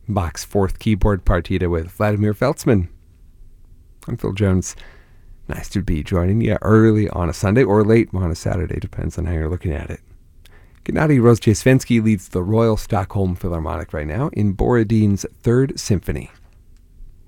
Bach's fourth keyboard partita with Vladimir Feltzman. I'm Phil Jones. Nice to be joining you early on a Sunday or late on a Saturday, depends on how you're looking at it. Gennady Rozhdestvensky leads the Royal Stockholm Philharmonic right now in Borodin's Third Symphony.